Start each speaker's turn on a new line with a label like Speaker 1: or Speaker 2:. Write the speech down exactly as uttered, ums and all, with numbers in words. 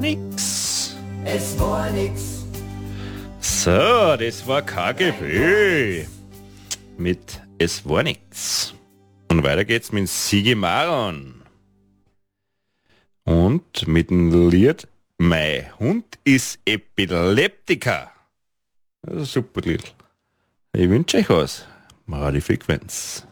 Speaker 1: Nix.
Speaker 2: Es war nix.
Speaker 1: So, das war K G B mit Es war nix. Und weiter geht's mit Sigi Maron. Und mit dem Lied Mein Hund ist Epileptiker. Das ist ein super Lied. Ich wünsche euch was. Radio Frequenz.